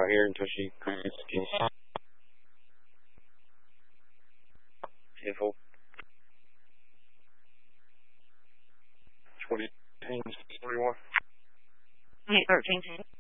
out here until she comes. 20, 21. 13.